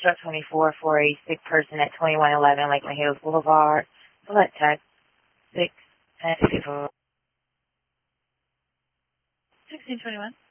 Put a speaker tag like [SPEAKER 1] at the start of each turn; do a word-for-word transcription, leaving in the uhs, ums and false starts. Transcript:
[SPEAKER 1] truck twenty-four for a sick person at twenty-one eleven Lakeland Hills Boulevard. Select text six and sixty-four.
[SPEAKER 2] sixteen twenty-one.